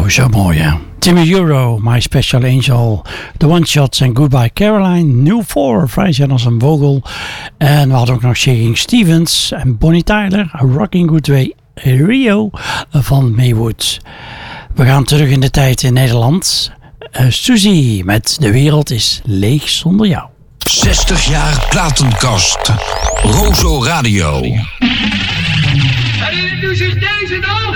Zo mooi, hè? Timmy Euro, My Special Angel, The One Shots en Goodbye Caroline, New 4, Vrijzenders en Vogel. En we hadden ook nog Shaking Stevens en Bonnie Tyler, Rocking Good Way, Rio van Maywood. We gaan terug in de tijd in Nederland. Suzy met De Wereld is Leeg Zonder Jou. 60 jaar platenkast. Rozo Radio. En nu zich deze dag.